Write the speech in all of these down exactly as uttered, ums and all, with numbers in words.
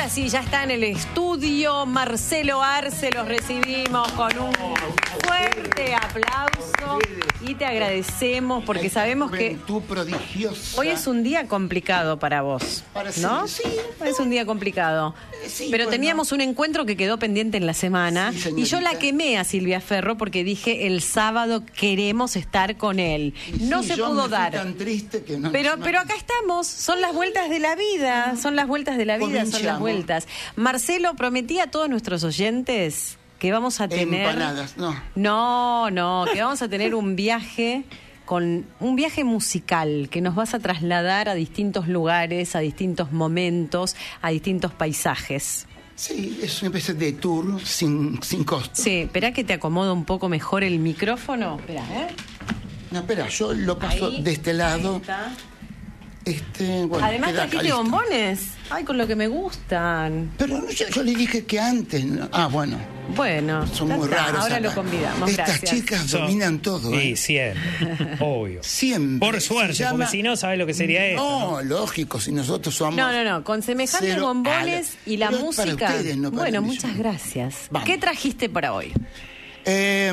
Ahora sí, ya está en el estudio Marcelo Arce, los recibimos con un fuerte aplauso y te agradecemos porque sabemos que prodigiosa. hoy es un día complicado para vos, ¿no? Sí, es un día complicado. Sí, Pero bueno. teníamos un encuentro que quedó pendiente en la semana Sí, y yo la señorita. quemé a Silvia Ferro porque dije el sábado queremos estar con él. Y No sí, se yo pudo me fui dar. tan triste que no, Pero, no- pero acá estamos, son las vueltas de la vida, son las vueltas de la vida, son las Cominciamo. vueltas. Marcelo, prometí a todos nuestros oyentes que vamos a tener... Empanadas, no. No, no, que vamos a tener un viaje con un viaje musical que nos vas a trasladar a distintos lugares, a distintos momentos, a distintos paisajes. Sí, es una especie de tour sin, sin costo. Sí, espera que te acomodo un poco mejor el micrófono. Espera, ¿eh? No, espera, yo lo paso Ahí, de este ahí lado. está. Este, bueno, Además queda acá trajiste listo. bombones. Ay, con lo que me gustan. Pero no, yo, yo le dije que antes. ¿no? Ah, bueno, Bueno, son ya muy está, raros. ahora acá. lo convidamos. Estas Gracias. chicas Son- dominan todo. Sí, ¿eh? siempre. Obvio. Siempre. Por suerte, Se llama- porque si no, ¿sabes lo que sería esto? No, lógico, si nosotros somos. No, no, no, con semejantes cero bombones al- y la Pero es para música. ustedes, no para Bueno, mí. muchas gracias. Vamos. ¿Qué trajiste para hoy? Eh,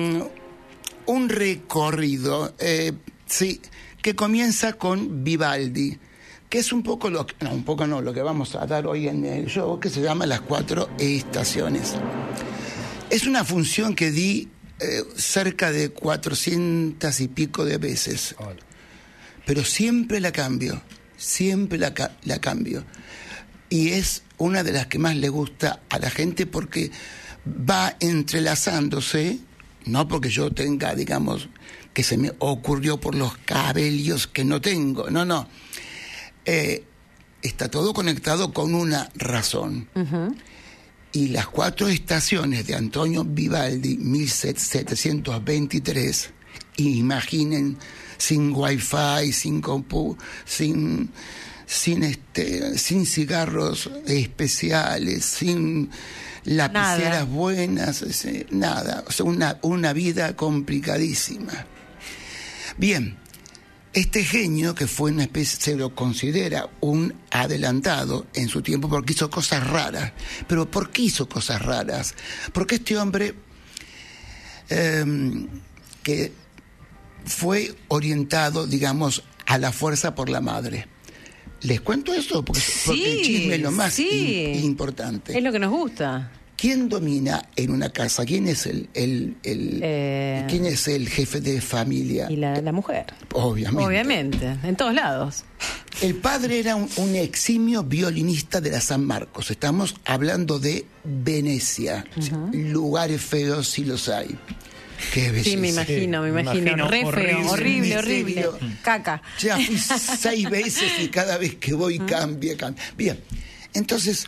un recorrido, eh, sí, que comienza con Vivaldi, que es un poco lo que, no, un poco no, lo que vamos a dar hoy en el show, que se llama Las Cuatro Estaciones. Es una función que di eh, cerca de cuatrocientas y pico de veces, Hola. pero siempre la cambio, siempre la, ca- la cambio. Y es una de las que más le gusta a la gente porque va entrelazándose, no porque yo tenga, digamos, que se me ocurrió por los cabellos que no tengo, no, no. Eh, está todo conectado con una razón. Ujú. Y las cuatro estaciones de Antonio Vivaldi, mil setecientos veintitrés, imaginen, sin wifi, sin compu, sin, sin, este, sin cigarros especiales, sin lapiceras Nada. buenas, ese, nada, o sea, una, una vida complicadísima. Bien, este genio, que fue una especie, se lo considera un adelantado en su tiempo porque hizo cosas raras. Pero ¿por qué hizo cosas raras? Porque este hombre eh, que fue orientado, digamos, a la fuerza por la madre. ¿Les cuento eso? Porque, porque el chisme es lo más sí. in- importante. Es lo que nos gusta. ¿Quién domina en una casa? ¿Quién es el, el, el- Eh, quién es el jefe de familia? Y la, la mujer. Obviamente. Obviamente, en todos lados. El padre era un, un eximio violinista de la San Marcos. Estamos hablando de Venecia. Lugares feos si los hay. Qué belleza. Sí, me imagino, me me imagino. imagino. Re feo, Horrible. horrible, horrible. Miserio. Caca. Ya fui seis veces y cada vez que voy cambia, cambia. Bien, entonces,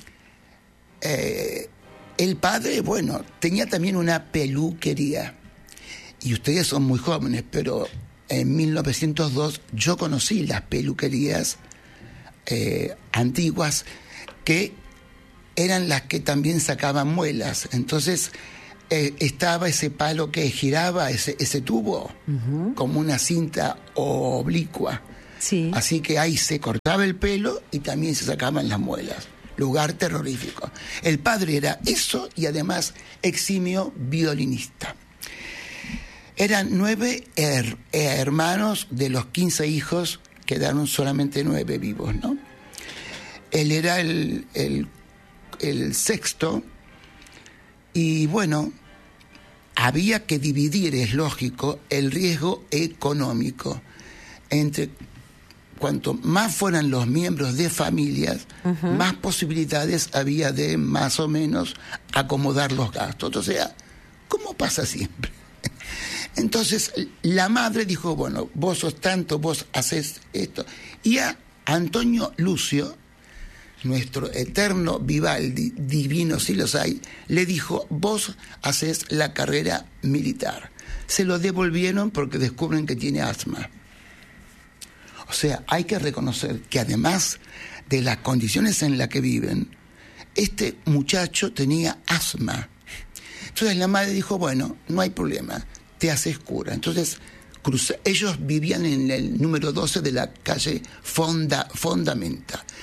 eh, el padre, bueno, tenía también una peluquería. Y ustedes son muy jóvenes, pero en mil novecientos dos yo conocí las peluquerías eh, antiguas que eran las que también sacaban muelas. Entonces eh, estaba ese palo que giraba, ese, ese tubo, como una cinta oblicua. Sí. Así que ahí se cortaba el pelo y también se sacaban las muelas. Lugar terrorífico. El padre era eso y además eximio violinista. Eran nueve her- hermanos, de los quince hijos, quedaron solamente nueve vivos, ¿no? Él era el, el, el sexto y bueno, había que dividir, es lógico, el riesgo económico entre cuanto más fueran los miembros de familias, uh-huh. más posibilidades había de más o menos acomodar los gastos. O sea, ¿cómo pasa siempre? Entonces, la madre dijo, bueno, vos sos tanto, vos haces esto. Y a Antonio Lucio, nuestro eterno Vivaldi, divino si los hay, le dijo, vos haces la carrera militar. Se lo devolvieron porque descubren que tiene asma. O sea, hay que reconocer que además de las condiciones en las que viven, este muchacho tenía asma. Entonces la madre dijo, bueno, no hay problema, te haces cura. Entonces cruza, ellos vivían en el número doce de la calle Fonda, Fondamenta.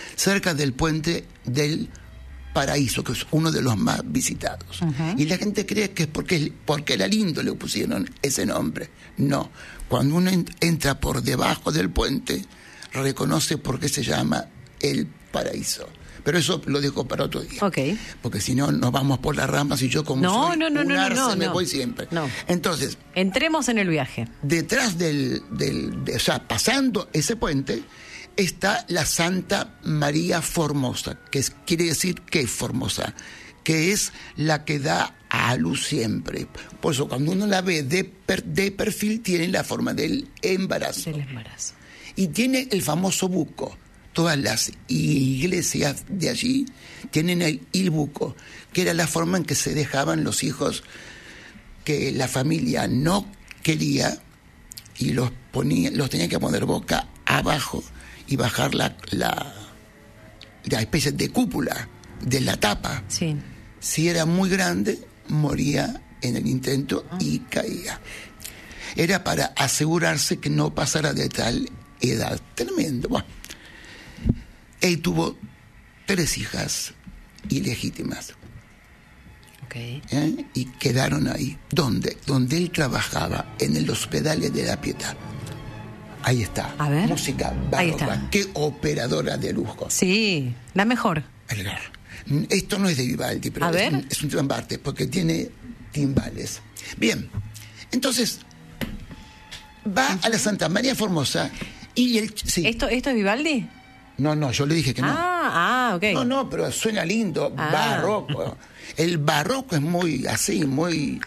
cerca del puente del Paraíso, que es uno de los más visitados. Uh-huh. Y la gente cree que es porque, porque era lindo le pusieron ese nombre. No, cuando uno entra por debajo del puente, reconoce por qué se llama el Paraíso. Pero eso lo dejo para otro día. Okay. Porque si no, nos vamos por las ramas y yo como no, soy no, no, un no, arce, no, no, me no. voy siempre. No. Entonces... Entremos en el viaje. Detrás del... del de, o sea, pasando ese puente, está la Santa María Formosa, que es, quiere decir que es Formosa, que es la que da a luz siempre. Por eso, cuando uno la ve de, per, de perfil, tiene la forma del embarazo. Del embarazo. Y tiene el famoso buco. Todas las iglesias de allí tienen el ilbuco, que era la forma en que se dejaban los hijos que la familia no quería y los ponía, los tenía que poner boca abajo y bajar la, la, la especie de cúpula de la tapa. Sí. Si era muy grande, moría en el intento y caía. Era para asegurarse que no pasara de tal edad. Tremendo. Bueno. Él tuvo tres hijas ilegítimas. Okay. ¿Eh? Y quedaron ahí. ¿Dónde? Donde él trabajaba, en el Hospital de la Pietà. Ahí está. A ver. Música Ahí barroca. está. Qué operadora de lujo. Sí, la mejor. Esto no es de Vivaldi, pero A es ver. un, es un tema aparte, porque tiene timbales. Bien, entonces va uh-huh. a la Santa María Formosa y el... Sí. ¿Esto, ¿Esto es Vivaldi? No, no, yo le dije que no. Ah, ah, ok. No, no, pero suena lindo, ah. barroco. El barroco es muy así, muy...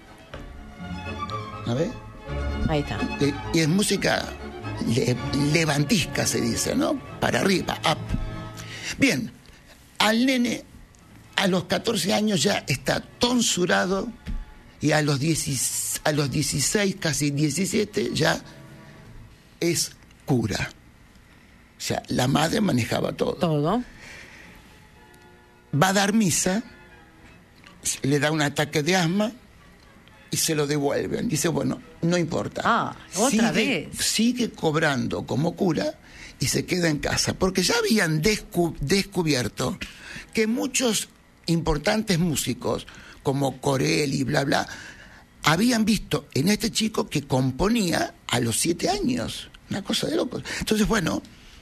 A ver. Ahí está. Y es música le, levantisca, se dice, ¿no? Para arriba, up. Bien, al nene a los catorce años ya está tonsurado y a los, diez, a los dieciséis, casi diecisiete, ya es cura. O sea, la madre manejaba todo. Todo. Va a dar misa, le da un ataque de asma y se lo devuelven. Dice, bueno, no importa. Ah, otra sigue, vez. Sigue cobrando como cura y se queda en casa. Porque ya habían descu- descubierto que muchos importantes músicos, como Corelli y bla, bla, habían visto en este chico que componía a los siete años. Una cosa de locos. Entonces, bueno...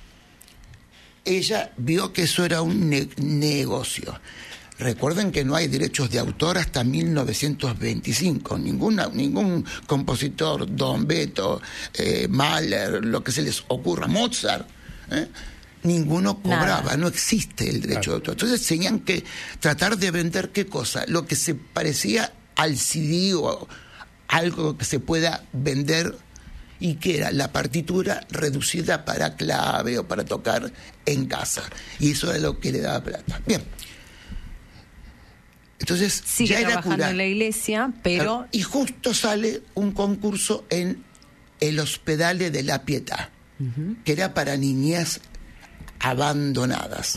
Ella vio que eso era un ne- negocio. Recuerden que no hay derechos de autor hasta mil novecientos veinticinco. Ninguna, ningún compositor, Don Beto, eh, Mahler, lo que se les ocurra, Mozart, ¿eh? ninguno cobraba. Nada. No existe el derecho claro. de autor. Entonces tenían que tratar de vender qué cosa, lo que se parecía al C D o algo que se pueda vender y que era la partitura reducida para clave o para tocar en casa. Y eso era lo que le daba plata. Bien. Entonces, sigue ya era trabajando cura. En la iglesia, pero... Y justo sale un concurso en el Hospital de la Pietà, uh-huh. que era para niñas abandonadas.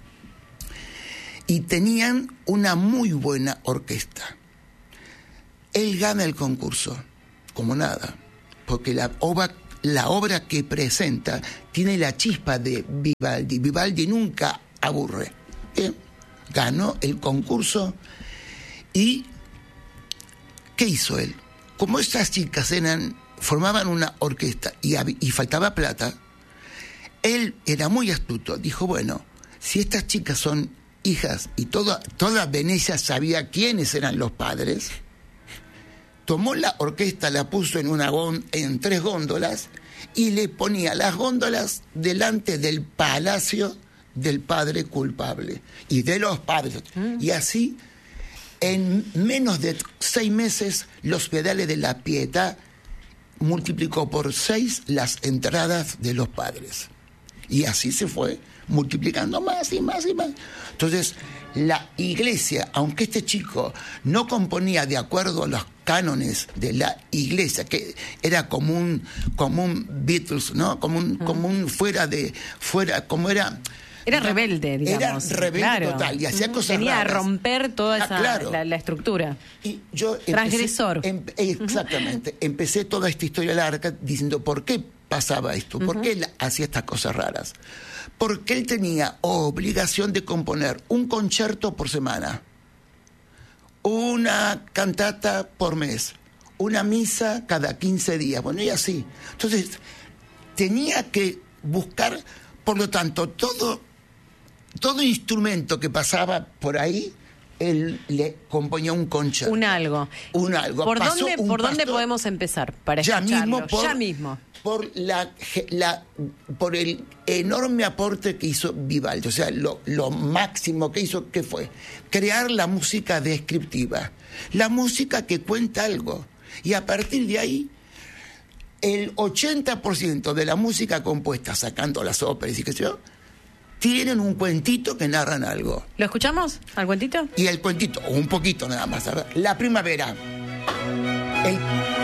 Y tenían una muy buena orquesta. Él gana el concurso, como nada. Porque la obra, la obra que presenta tiene la chispa de Vivaldi. Vivaldi nunca aburre. ¿Eh? Ganó el concurso y ¿qué hizo él? Como estas chicas eran, formaban una orquesta y, y faltaba plata, él era muy astuto. Dijo, bueno, si estas chicas son hijas y toda, toda Venecia sabía quiénes eran los padres... Tomó la orquesta, la puso en, una gón- en tres góndolas y le ponía las góndolas delante del palacio del padre culpable y de los padres. Mm. Y así, en menos de seis meses, los Hospitales de la Pietà multiplicó por seis las entradas de los padres. Y así se fue multiplicando más y más y más. Entonces, la iglesia, aunque este chico no componía de acuerdo a los cánones de la iglesia, que era como un, como un Beatles, ¿no? Como un, uh-huh. como un fuera de, fuera, como era... Era rebelde, digamos. Era rebelde claro. total y hacía cosas Venía raras. a romper toda esa, ah, claro. la, la estructura. Y yo empecé, Transgresor. Em, exactamente. Uh-huh. Empecé toda esta historia larga diciendo por qué pasaba esto? ¿Por qué él hacía estas cosas raras? Porque él tenía obligación de componer un concierto por semana, una cantata por mes, una misa cada quince días, bueno, y así. Entonces, tenía que buscar, por lo tanto, todo, todo instrumento que pasaba por ahí, él le componía un concierto. Un algo. Un algo. ¿Por, Pasó dónde, un ¿por dónde pastor, podemos empezar para ya escucharlo? mismo por, ya mismo. Por, la, la, por el enorme aporte que hizo Vivaldi. O sea, lo, lo máximo que hizo, ¿qué fue? Crear la música descriptiva. La música que cuenta algo. Y a partir de ahí, el ochenta por ciento de la música compuesta, sacando las óperas y qué sé yo, tienen un cuentito que narran algo. ¿Lo escuchamos al cuentito? Y el cuentito, o un poquito nada más, ¿verdad? La primavera. El,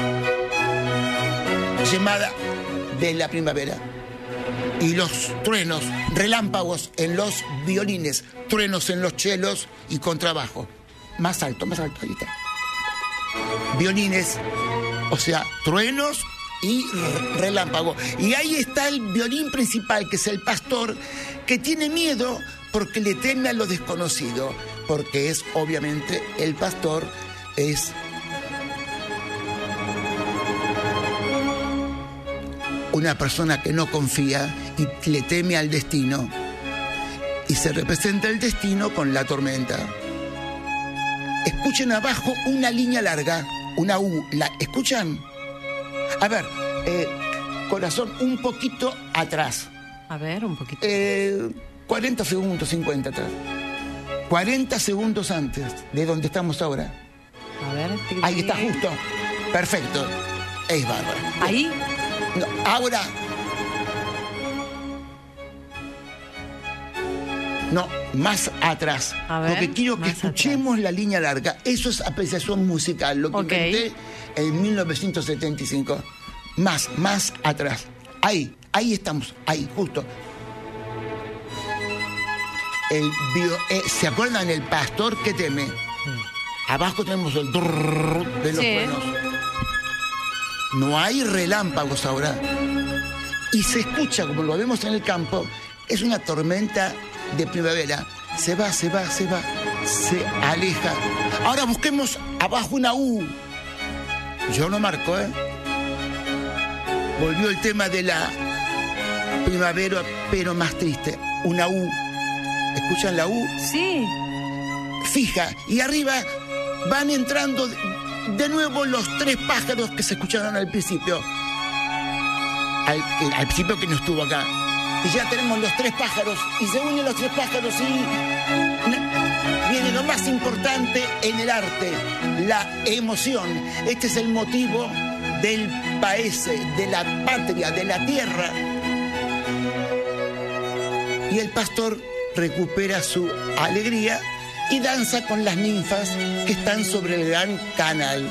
llamada de la primavera. Y los truenos, relámpagos en los violines, truenos en los chelos y contrabajo. Más alto, más alto, ahí está. Violines, o sea, truenos y relámpago. Y ahí está el violín principal, que es el pastor, que tiene miedo porque le teme a lo desconocido, porque es, obviamente, el pastor es una persona que no confía y le teme al destino, y se representa el destino con la tormenta. Escuchen abajo una línea larga, una U. ¿La escuchan? A ver, eh, corazón, un poquito atrás. A ver, un poquito. Eh, cuarenta segundos, cincuenta atrás. cuarenta segundos antes de donde estamos ahora. A ver. Ahí está, justo. Perfecto. Es bárbaro. ¿Ahí? No, ahora. No, más atrás. A ver, porque quiero que escuchemos atrás la línea larga. Eso es apreciación musical, lo que okay. inventé en mil novecientos setenta y cinco. Más, más atrás. Ahí, ahí estamos, ahí, justo. El bio, eh, ¿se acuerdan el pastor que teme? Abajo tenemos el drrrr de los sí. truenos. No hay relámpagos ahora. Y se escucha, como lo vemos en el campo, es una tormenta de primavera. Se va, se va, se va, se aleja. Ahora busquemos abajo una U. Yo no marco, ¿eh? Volvió el tema de la primavera, pero más triste. Una U. ¿Escuchan la U? Sí. Fija. Y arriba van entrando de nuevo los tres pájaros que se escucharon al principio. Al, al principio que no estuvo acá. Y ya tenemos los tres pájaros. Y se unen los tres pájaros y viene lo más importante en el arte, la emoción. Este es el motivo del país, de la patria, de la tierra. Y el pastor recupera su alegría y danza con las ninfas que están sobre el gran canal,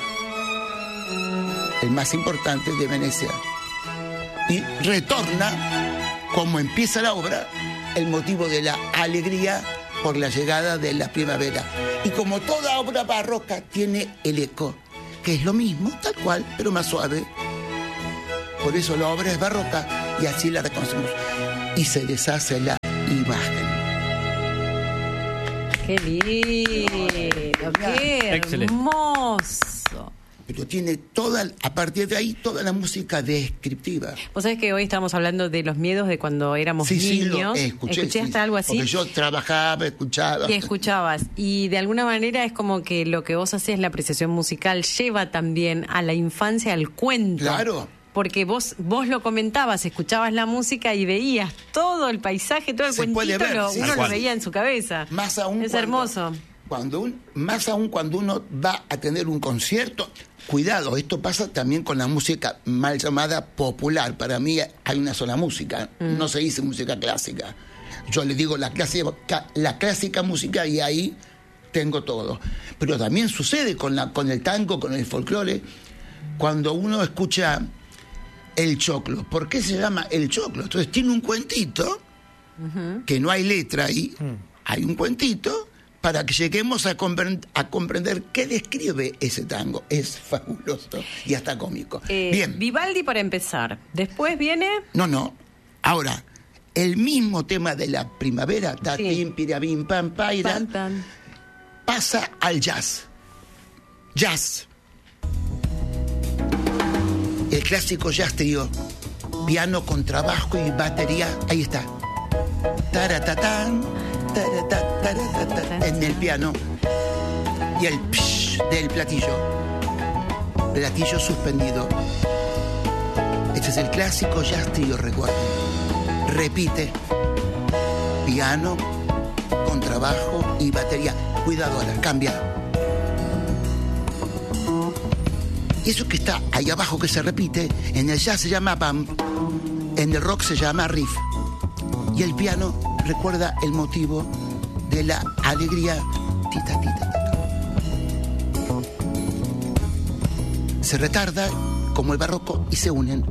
el más importante de Venecia. Y retorna, como empieza la obra, el motivo de la alegría por la llegada de la primavera. Y como toda obra barroca tiene el eco, que es lo mismo, tal cual, pero más suave. Por eso la obra es barroca y así la reconocemos. Y se deshace la imagen. ¡Qué lindo! ¡Qué hermoso! Pero tiene toda, a partir de ahí, toda la música descriptiva. Vos sabés que hoy estamos hablando de los miedos de cuando éramos sí, niños. Sí, lo escuché. ¿Escuché sí, hasta algo así? Porque yo trabajaba, escuchaba. Y escuchabas. Y de alguna manera es como que lo que vos hacés, la apreciación musical, lleva también a la infancia, al cuento. Claro. Porque vos vos lo comentabas, escuchabas la música y veías todo el paisaje, todo el Se puede cuentito, ver, lo, sí, uno sí. lo veía en su cabeza. Más aún es cuando, hermoso. Cuando un, más aún cuando uno va a tener un concierto. Cuidado, esto pasa también con la música mal llamada popular. Para mí hay una sola música, mm. no se dice música clásica. Yo le digo la clásica, la clásica música y ahí tengo todo. Pero también sucede con, la, con el tango, con el folclore, cuando uno escucha el choclo. ¿Por qué se llama el choclo? Entonces tiene un cuentito, uh-huh. que no hay letra ahí, mm. hay un cuentito, para que lleguemos a, compre- a comprender qué describe ese tango. Es fabuloso y hasta cómico. Eh, Bien. Vivaldi para empezar. Después viene... No, no. Ahora, el mismo tema de la primavera, tatín, Sí. pirabín, pam, paira, Pan, pan. pasa al jazz. Jazz. El clásico jazz trío. Piano, contrabajo y batería. Ahí está. Taratatán, taratá, taratatá, en el piano. Y el psh del platillo. Platillo suspendido. Este es el clásico jazz trío, recuerden. Repite. Piano, contrabajo y batería. Cuidado, ahora, cambia. Y eso que está ahí abajo que se repite, en el jazz se llama bump, en el rock se llama riff. Y el piano recuerda el motivo de la alegría. Tita, tita, tita. Se retarda como el barroco y se unen.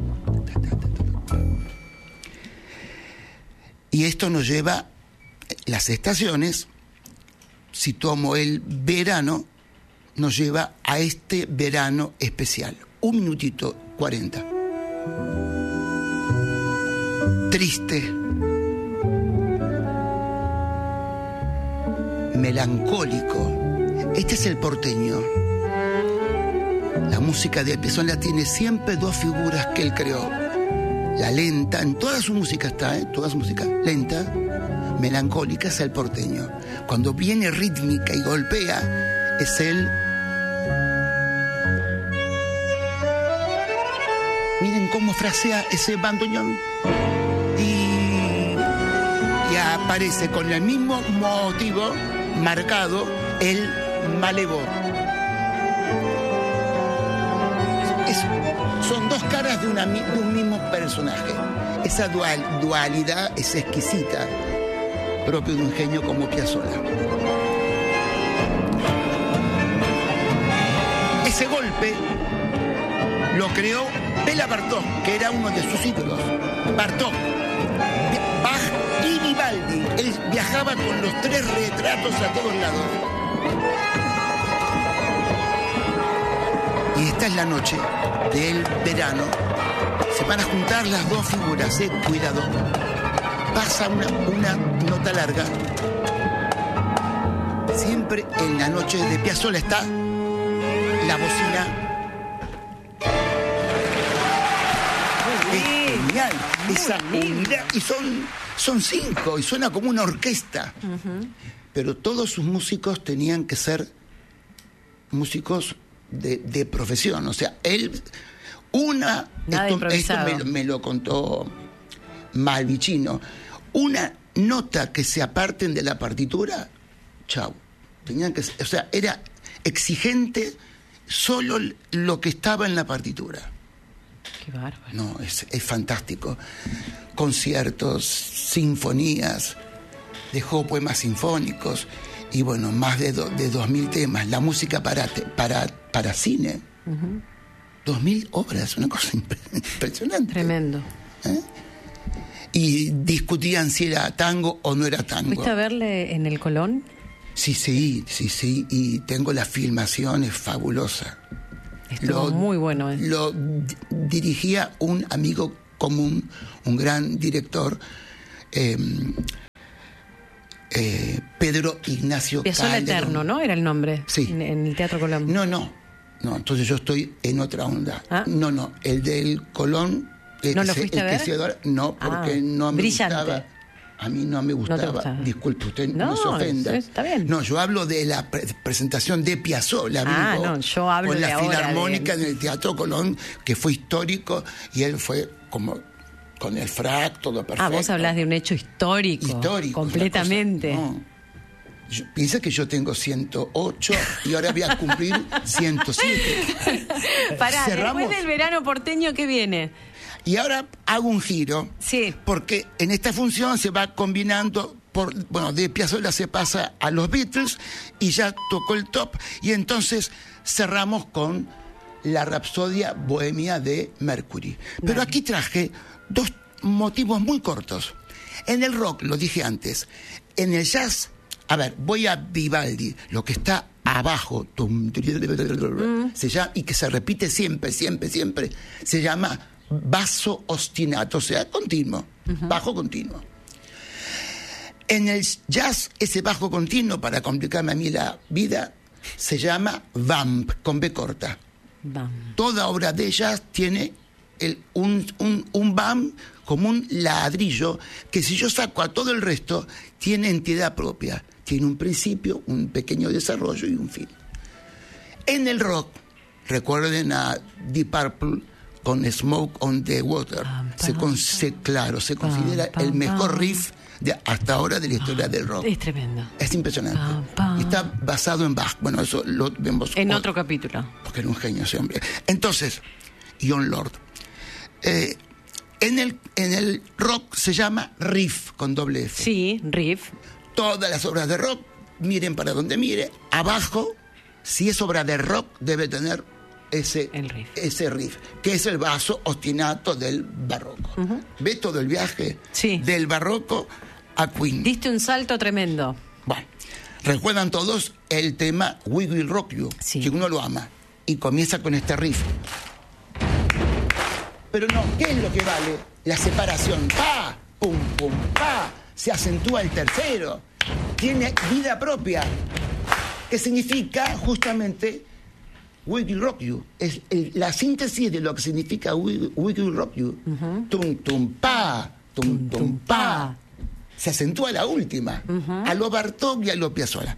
Y esto nos lleva, las estaciones, si tomo el verano, nos lleva a este verano especial. Un minutito cuarenta. Triste. Melancólico. Este es el porteño. La música de Piazzolla tiene siempre dos figuras que él creó. La lenta, en toda su música está, ¿eh? Toda su música lenta, melancólica es el porteño. Cuando viene rítmica y golpea, es él. Miren cómo frasea ese bandoneón. Y, y aparece con el mismo motivo marcado el malevo. Es, son dos caras de, una, de un mismo personaje. Esa dual, dualidad es exquisita, propio de un genio como Piazzolla. Ese golpe lo creó Bela Bartók, que era uno de sus ídolos. Bartók, Bach y Vivaldi. Él viajaba con los tres retratos a todos lados. Y esta es la noche del verano. Se van a juntar las dos figuras, eh, cuidado. Pasa una, una nota larga. Siempre en la noche de Piazzolla está la bocina. Es genial, esa unidad. Y son, son cinco, y suena como una orquesta. Uh-huh. Pero todos sus músicos tenían que ser músicos de, de profesión. O sea, él, una, Nada esto, esto me, me lo contó Malvicino, una nota que se aparten de la partitura, chau. Tenían que, o sea, era exigente solo lo que estaba en la partitura. Qué bárbaro. No, es, es fantástico. Conciertos, sinfonías, dejó poemas sinfónicos y bueno, más de, do, de dos mil temas. La música para, te, para, para cine. Uh-huh. Dos mil obras, una cosa impresionante. Tremendo. ¿Eh? Y discutían si era tango o no era tango. ¿Fuiste a verle en el Colón? Sí, sí, sí, sí. Y tengo la filmación, es fabulosa. Estuvo lo, muy bueno. ¿eh? Lo d- dirigía un amigo común, un gran director, eh, eh, Pedro Ignacio Piazzolla Eterno, ¿no? Era el nombre. Sí. En, en el Teatro Colón. No, no. No, entonces yo estoy en otra onda. ¿Ah? No, no. El del Colón. El ¿No que lo se, fuiste el a que ver? se adora, no, porque Ah, no me brillante. gustaba. A mí no me gustaba. No te gustaba. Disculpe, usted no, No, se ofenda. está bien. No, yo hablo de la pre- presentación de Piazzolla Ah, vivo, no, yo hablo con de la ahora, Filarmónica de- en el Teatro Colón, que fue histórico, y él fue como con el frac, todo perfecto. Ah, vos hablás de un hecho histórico. Histórico. Completamente. Cosa, no. Yo, piensa que yo tengo ciento ocho y ahora voy a cumplir ciento siete. Pará, Cerramos. después del verano porteño, ¿qué viene? Y ahora hago un giro, Sí. porque en esta función se va combinando, por, bueno, de Piazzolla se pasa a los Beatles y ya tocó el top, y entonces cerramos con la Rapsodia Bohemia de Mercury. Pero Dale. aquí traje dos motivos muy cortos. En el rock, lo dije antes, en el jazz A ver, voy a Vivaldi, lo que está abajo, tum, mm. se llama, y que se repite siempre, siempre, siempre, se llama basso ostinato, o sea, continuo, uh-huh. bajo continuo. En el jazz, ese bajo continuo, para complicarme a mí la vida, se llama vamp, con B corta. Bam. Toda obra de jazz tiene el, un, un, un bam como un ladrillo que, si yo saco a todo el resto, tiene entidad propia. Tiene un principio, un pequeño desarrollo y un fin. En el rock, recuerden a Deep Purple con Smoke on the Water. Pam, pam, se, con, se, claro, se pam, considera pam, el mejor pam. riff de, hasta ahora de la historia del rock. Es tremendo. Es impresionante. Pam, pam. Está basado en Bach. Bueno, eso lo vemos en hoy, otro capítulo. Porque era un genio ese hombre. Entonces, Jon Lord. Eh, en, el, en el rock se llama riff con doble F. Sí, riff. Todas las obras de rock, miren para donde mire, abajo, si es obra de rock, debe tener ese riff. ese riff, que es el basso ostinato del barroco. Uh-huh. ¿Ve todo el viaje? Sí. Del barroco a Queen. Diste un salto tremendo. Bueno, recuerdan todos el tema We Will Rock You, sí. que uno lo ama, y comienza con este riff. Pero no, ¿qué es lo que vale? La separación. ¡Pa! ¡Pum, pum, pa! Se acentúa el tercero. Tiene vida propia, que significa justamente We Will Rock You. Es el, la síntesis de lo que significa We, we Will Rock You. Uh-huh. Tum, tum, pa, tum, tum, tum, pa. Se acentúa la última, uh-huh. a lo Bartók y a lo Piazzolla.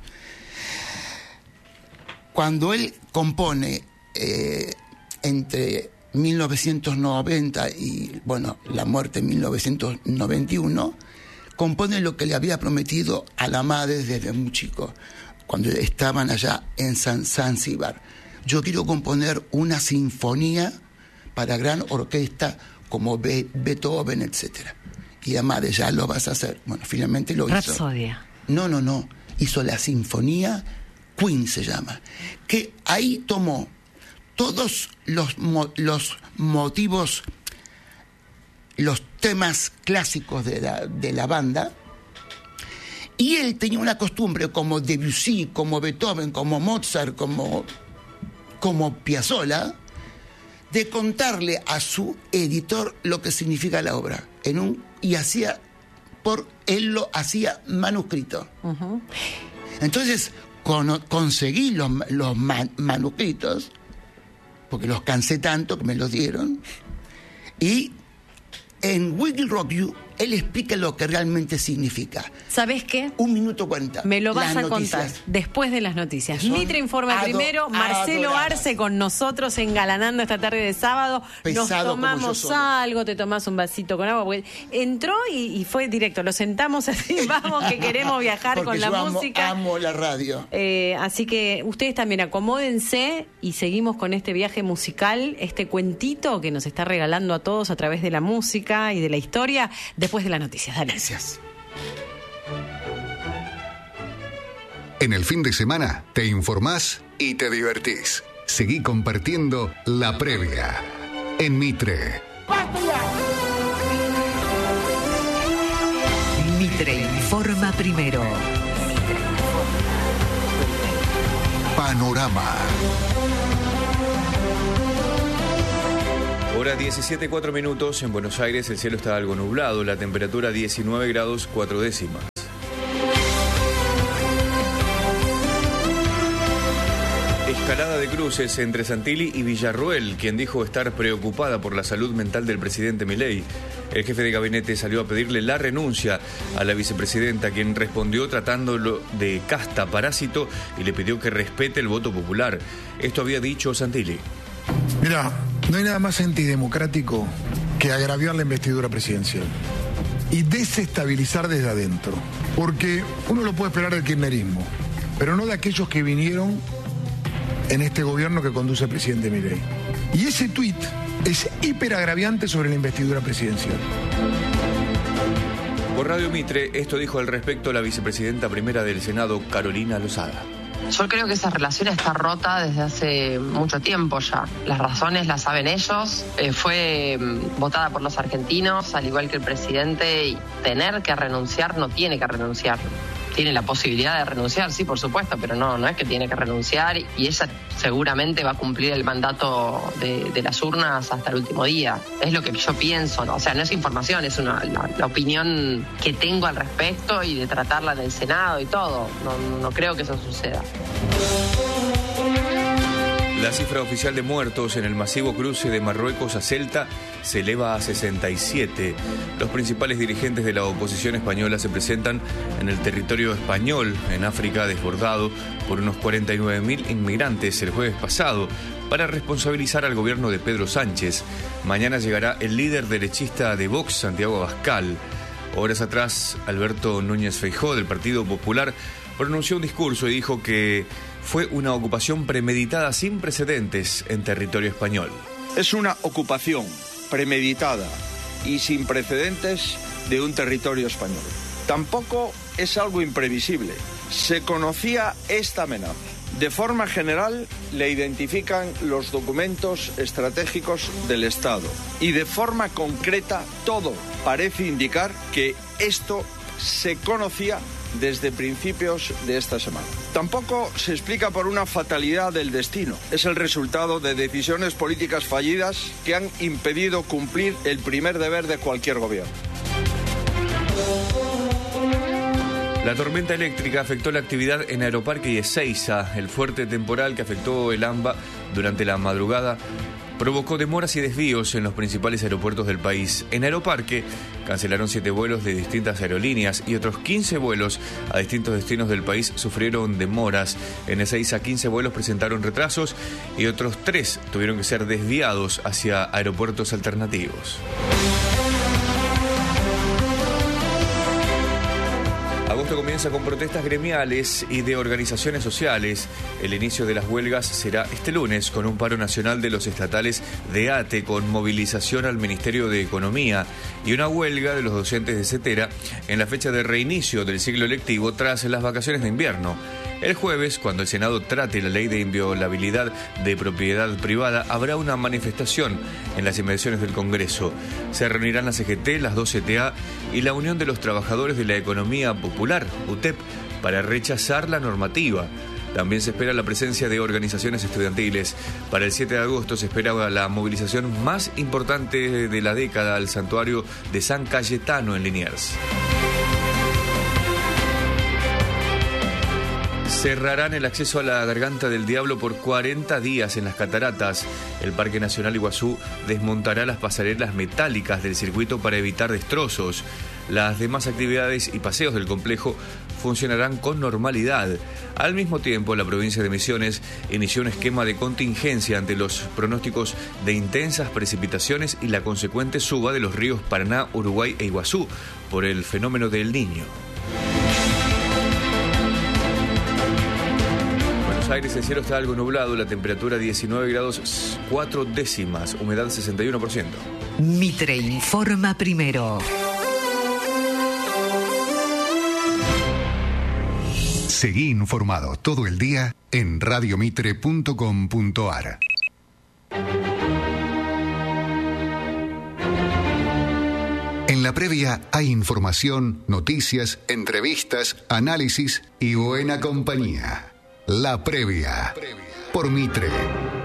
Cuando él compone eh, entre mil novecientos noventa y, bueno, la muerte en mil novecientos noventa y uno, compone lo que le había prometido a la madre desde muy chico, cuando estaban allá en San, Zanzíbar. Yo quiero componer una sinfonía para gran orquesta como Be- Beethoven, etcétera. Y la madre, ya lo vas a hacer. Bueno, finalmente lo hizo. Rapsodia. No, no, no. Hizo la sinfonía Queen, se llama. Que ahí tomó todos los, mo- los motivos, los temas clásicos de la, de la banda, y él tenía una costumbre, como Debussy, como Beethoven, como Mozart, como, como Piazzolla, de contarle a su editor lo que significa la obra, en un, y hacía, por él lo hacía manuscrito. Uh-huh. Entonces, con, conseguí los, los man, manuscritos, porque los cansé tanto que me los dieron, y en We Will Rock You, él explica lo que realmente significa. ¿Sabés qué? Un minuto cuarenta. Me lo vas a contar después de las noticias. Mitre informa ado- primero, Marcelo adoradas. Arce con nosotros engalanando esta tarde de sábado. Pesado. Nos tomamos algo, te tomás un vasito con agua. Entró y, y fue directo. Lo sentamos así, vamos que queremos viajar porque con la yo música. Amo, amo la radio. Eh, así que ustedes también acomódense y seguimos con este viaje musical, este cuentito que nos está regalando a todos a través de la música y de la historia, después de las noticias. Dale. Gracias. En el fin de semana te informás y te divertís. Seguí compartiendo La Previa en Mitre. Mitre informa primero. Panorama. Hora diecisiete, cuatro minutos. En Buenos Aires el cielo está algo nublado. La temperatura diecinueve grados cuatro décimas. Escalada de cruces entre Santilli y Villarroel, quien dijo estar preocupada por la salud mental del presidente Milei. El jefe de gabinete salió a pedirle la renuncia a la vicepresidenta, quien respondió tratándolo de casta parásito y le pidió que respete el voto popular. Esto había dicho Santilli. Mirá, no hay nada más antidemocrático que agraviar la investidura presidencial y desestabilizar desde adentro. Porque uno lo puede esperar del kirchnerismo, pero no de aquellos que vinieron en este gobierno que conduce el presidente Milei. Y ese tuit es hiperagraviante sobre la investidura presidencial. Por Radio Mitre, esto dijo al respecto la vicepresidenta primera del Senado, Carolina Lozada. Yo creo que esa relación está rota desde hace mucho tiempo ya. Las razones las saben ellos. Eh, fue votada por los argentinos, al igual que el presidente, y tener que renunciar no tiene que renunciar. tiene la posibilidad de renunciar, sí, por supuesto, pero no, no es que tiene que renunciar y ella seguramente va a cumplir el mandato de, de las urnas hasta el último día. Es lo que yo pienso, ¿no? O sea, no es información, es una, la, la opinión que tengo al respecto y de tratarla en el Senado y todo. No, no creo que eso suceda. La cifra oficial de muertos en el masivo cruce de Marruecos a Ceuta se eleva a sesenta y siete. Los principales dirigentes de la oposición española se presentan en el territorio español, en África, desbordado por unos cuarenta y nueve mil inmigrantes el jueves pasado, para responsabilizar al gobierno de Pedro Sánchez. Mañana llegará el líder derechista de Vox, Santiago Abascal. Horas atrás, Alberto Núñez Feijóo, del Partido Popular, pronunció un discurso y dijo que fue una ocupación premeditada sin precedentes en territorio español. Es una ocupación premeditada y sin precedentes de un territorio español. Tampoco es algo imprevisible. Se conocía esta amenaza. De forma general, le identifican los documentos estratégicos del Estado. Y de forma concreta, todo parece indicar que esto se conocía desde principios de esta semana. Tampoco se explica por una fatalidad del destino. Es el resultado de decisiones políticas fallidas que han impedido cumplir el primer deber de cualquier gobierno. La tormenta eléctrica afectó la actividad en Aeroparque y Ezeiza. El fuerte temporal que afectó el AMBA durante la madrugada provocó demoras y desvíos en los principales aeropuertos del país. En Aeroparque cancelaron siete vuelos de distintas aerolíneas y otros quince vuelos a distintos destinos del país sufrieron demoras. En Ezeiza quince vuelos presentaron retrasos y otros tres tuvieron que ser desviados hacia aeropuertos alternativos. Agosto comienza con protestas gremiales y de organizaciones sociales. El inicio de las huelgas será este lunes con un paro nacional de los estatales de ATE con movilización al Ministerio de Economía y una huelga de los docentes de CETERA en la fecha de reinicio del ciclo lectivo tras las vacaciones de invierno. El jueves, cuando el Senado trate la ley de inviolabilidad de propiedad privada, habrá una manifestación en las inmediaciones del Congreso. Se reunirán la C G T, las dos C T A y la Unión de los Trabajadores de la Economía Popular, U T E P, para rechazar la normativa. También se espera la presencia de organizaciones estudiantiles. Para el siete de agosto se espera la movilización más importante de la década al santuario de San Cayetano en Liniers. Cerrarán el acceso a la Garganta del Diablo por cuarenta días en las cataratas. El Parque Nacional Iguazú desmontará las pasarelas metálicas del circuito para evitar destrozos. Las demás actividades y paseos del complejo funcionarán con normalidad. Al mismo tiempo, la provincia de Misiones inició un esquema de contingencia ante los pronósticos de intensas precipitaciones y la consecuente suba de los ríos Paraná, Uruguay e Iguazú por el fenómeno del Niño. Aires, el cielo está algo nublado, la temperatura diecinueve grados cuatro décimas, humedad sesenta y uno por ciento. Mitre informa primero. Seguí informado todo el día en radiomitre punto com punto ar. En la previa hay información, noticias, entrevistas, análisis y buena compañía. La previa, por Mitre.